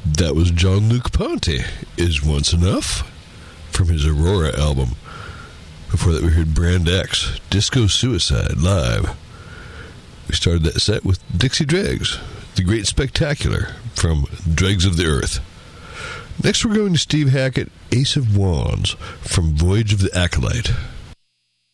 That was Jean-Luc Ponty, Is Once Enough, from his Aurora album. Before that, we heard Brand X, Disco Suicide, live. We started that set with Dixie Dregs, The Great Spectacular, from Dregs of the Earth. Next, we're going to Steve Hackett, Ace of Wands, from Voyage of the Acolyte.